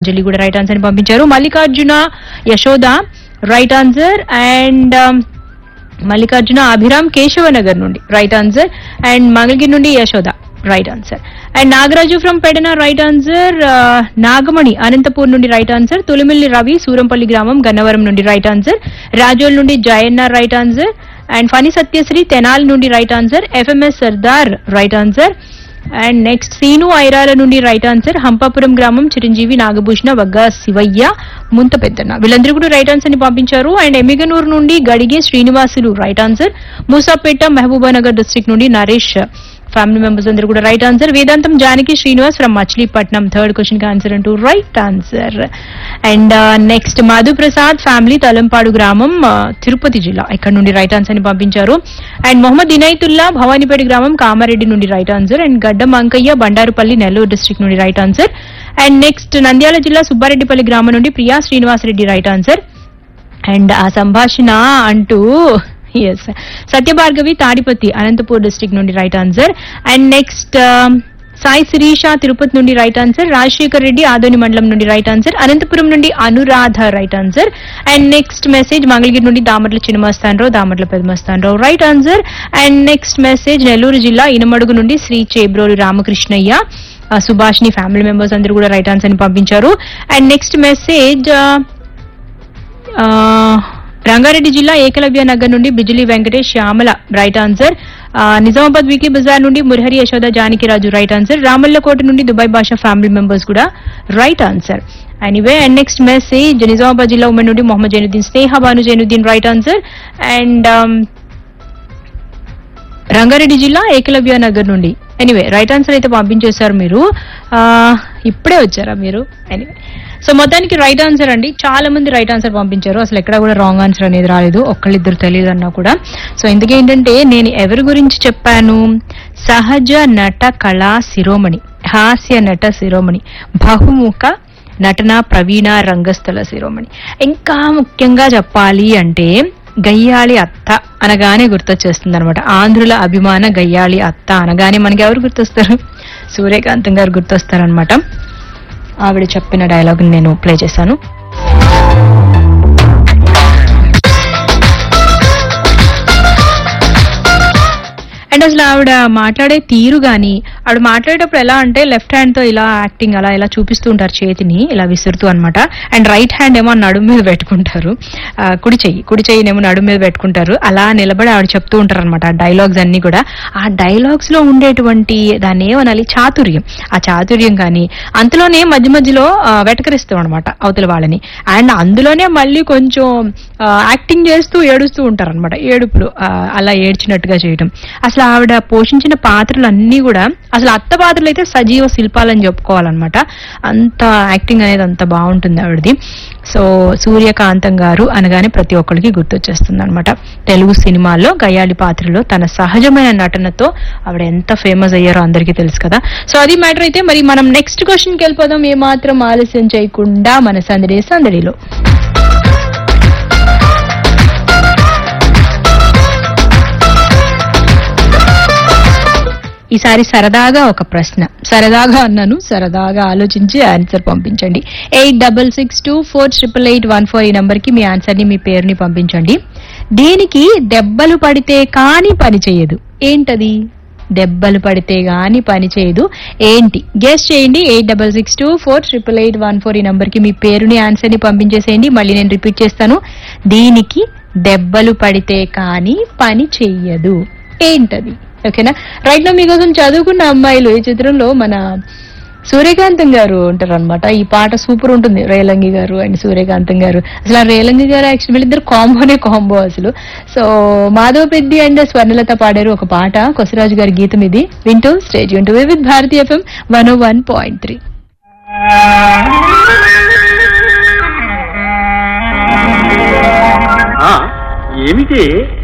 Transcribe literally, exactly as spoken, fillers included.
అంజలి కూడా right answer ని పంపించారు. Mallikarjuna Yashoda right answer. And Mallikarjuna Abhiram Keshavanagar నుండి రైట్ ఆన్సర్. అండ్ మంగళగిరి నుండి Yashoda right answer. And Nagaraju from Pedana right answer. Nagamani Anantapur నుండి రైట్ ఆన్సర్. తులిమిల్లి రవి సూరంపల్లి గ్రామం గన్నవరం నుండి రైట్ ఆన్సర్. రాజోల్ నుండి Jayanna right answer. And Phani Satyasri Tenali నుండి right answer. FMS Sardar right answer. And next scene Irala నుండి రైట్ ఆన్సర్. హంపాపురం గ్రామం చిరంజీవి నాగభూషణ వగ్గ శివయ్య ముంత పెద్దన్న వీళ్ళందరూ కూడా రైట్ ఆన్సర్ ని పంపించారు. అండ్ ఎమిగనూరు నుండి గడిగే Srinivasulu right answer. Moosapet Mahabubnagar district నుండి నరేష్ ఫ్యామిలీ మెంబర్స్ అందరూ కూడా right answer. Vedantam Janaki Srinivas from Machilipatnam third question కి ఆన్సర్ అంటూ right answer. And next Madhu Prasad family Talampadu గ్రామం తిరుపతి జిల్లా ఇక్కడ నుండి రైట్ ఆన్సర్ ని పంపించారు. అండ్ మొహమ్మద్ ఇనైతుల్లా భవానీపేట గ్రామం కామారెడ్డి నుండి రైట్ ఆన్సర్. అండ్ గడ్డం అంకయ్య బండారుపల్లి నెల్లూరు డిస్ట్రిక్ట్ నుండి right answer. And next Nandyal జిల్లా సుబ్బారెడ్డిపల్లి గ్రామం నుండి Priya Srinivasa Reddy right answer. And ఆ సంభాషణ అంటూ ఎస్ సత్యభార్గవి తాడిపత్రి అనంతపూర్ డిస్ట్రిక్ట్ నుండి right answer. And next Sai Sirisha Tirupati నుండి రైట్ ఆన్సర్. రాజశేఖర్ రెడ్డి ఆదోని మండలం నుండి రైట్ ఆన్సర్. అనంతపురం నుండి Anuradha right answer. And next message Mangalagiri నుండి Damarla Chinna Mastan Rao Damarla Peda Mastan Rao right answer. And next message Nellore జిల్లా ఇనమడుగు నుండి శ్రీ చేబ్రోలు రామకృష్ణయ్య సుభాష్ని ఫ్యామిలీ మెంబర్స్ అందరూ కూడా రైట్ ఆన్సర్ ని పంపించారు. అండ్ నెక్స్ట్ మెసేజ్ రంగారెడ్డి జిల్లా ఏకలవ్య నగర్ నుండి Bijli Venkatesh Shyamala right answer. Nizamabad weekly Bazar నుండి మురహరి యశోద జానకిరాజు రైట్ ఆన్సర్. రామల్లకోట నుండి దుబాయ్ భాషా ఫ్యామిలీ మెంబర్స్ కూడా right answer. Anyway and next message Nizamabad జిల్లా ఉమెన్ నుండి మొహమ్మద్ జైనుద్దీన్ స్నేహ Bhanu Zainuddin right answer. And Rangareddy జిల్లా ఏకలవ్య నగర్ నుండి ఎనీవే రైట్ ఆన్సర్ అయితే పంపించేశారు మీరు. ఇప్పుడే వచ్చారా మీరు? ఎనీవే సో మొత్తానికి రైట్ ఆన్సర్ అండి. చాలా మంది రైట్ ఆన్సర్ పంపించారు. అసలు ఎక్కడ కూడా రాంగ్ ఆన్సర్ అనేది రాలేదు. ఒక్కళ్ళిద్దరు తెలియదు అన్నా కూడా. సో ఎందుకేంటంటే నేను ఎవరి గురించి చెప్పాను? సహజ నట కళా శిరోమణి, హాస్య నట శిరోమణి, బహుముఖ నటన ప్రవీణ రంగస్థల శిరోమణి. ఇంకా ముఖ్యంగా చెప్పాలి అంటే గయ్యాళి అత్త అనగానే గుర్తొచ్చేస్తుంది అనమాట. ఆంధ్రుల అభిమాన గయ్యాళి అత్త అనగానే మనకి ఎవరు గుర్తొస్తారు? సూర్యకాంతం గారు గుర్తొస్తారనమాట. ఆవిడ చెప్పిన డైలాగ్ నేను ప్లే చేశాను. అండ్ అసలు ఆవిడ మాట్లాడే తీరు గాని, ఆవిడ మాట్లాడేటప్పుడు ఎలా అంటే లెఫ్ట్ హ్యాండ్ తో ఇలా యాక్టింగ్ అలా ఇలా చూపిస్తూ ఉంటారు, చేతిని ఇలా విసురుతూ అనమాట. అండ్ రైట్ హ్యాండ్ ఏమో నడుము మీద పెట్టుకుంటారు, కుడి చెయ్యి కుడి చెయ్యినేమో నడుము మీద పెట్టుకుంటారు. అలా నిలబడి ఆవిడ చెప్తూ ఉంటారు అనమాట ఆ డైలాగ్స్ అన్ని కూడా. ఆ డైలాగ్స్ లో ఉండేటువంటి దాన్ని ఏమనాలి, చాతుర్యం. ఆ చాతుర్యం కానీ అంతలోనే మధ్య మధ్యలో వెటకరిస్తాం అనమాట అవతల వాళ్ళని. అండ్ అందులోనే మళ్ళీ కొంచెం యాక్టింగ్ చేస్తూ ఏడుస్తూ ఉంటారు అనమాట, ఏడుపులు అలా ఏడ్చినట్టుగా చేయడం. అసలు ఆవిడ పోషించిన పాత్రలు అన్ని కూడా అసలు అత్త పాత్రలు అయితే సజీవ శిల్పాలని చెప్పుకోవాలన్నమాట. అంత యాక్టింగ్ అనేది అంత బాగుంటుంది ఆవిడది. సో సూర్యకాంతం గారు అనగానే ప్రతి ఒక్కరికి గుర్తొచ్చేస్తుంది అనమాట. తెలుగు సినిమాల్లో గయ్యాళి పాత్రలో తన సహజమైన నటనతో ఆవిడ ఎంత ఫేమస్ అయ్యారో అందరికీ తెలుసు కదా. సో అది మ్యాటర్. అయితే మరి మనం నెక్స్ట్ క్వశ్చన్కి వెళ్ళిపోదాం ఏమాత్రం ఆలస్యం చేయకుండా మన సందడి సందడిలో. ఈసారి సరదాగా ఒక ప్రశ్న, సరదాగా అన్నాను, సరదాగా ఆలోచించి ఆన్సర్ పంపించండి. Eight double six two four triple eight one four ఈ నంబర్ కి మీ ఆన్సర్ ని మీ పేరుని పంపించండి. దీనికి దెబ్బలు పడితే కానీ పని చేయదు, ఏంటది? దెబ్బలు పడితే గాని పని చేయదు, ఏంటి? గెస్ చేయండి. Eight double six two four triple eight one four ఈ నంబర్ కి మీ పేరుని ఆన్సర్ ని పంపించేసేయండి. మళ్ళీ నేను రిపీట్ చేస్తాను. దీనికి దెబ్బలు పడితే కానీ పని చెయ్యదు, ఏంటది? ఓకేనా? రైట్ నో మీకోసం చదువుకున్న అమ్మాయిలు ఈ చిత్రంలో మన సూర్యకాంతం గారు ఉంటారు అనమాట. ఈ పాట సూపర్ ఉంటుంది, రేలంగి గారు అండ్ సూర్యకాంతం గారు. అసలు ఆ రేలంగి గారు యాక్చువల్ వీళ్ళిద్దరు కాంబోనే కాంబో అసలు. సో మాధవ పెద్ది అండ్ స్వర్ణలత పాడారు ఒక పాట, కొసరాజు గారి గీతం ఇది. వింటూ స్టేజ్ వింటూ with Bharati FM one oh one point three. ఏమిటి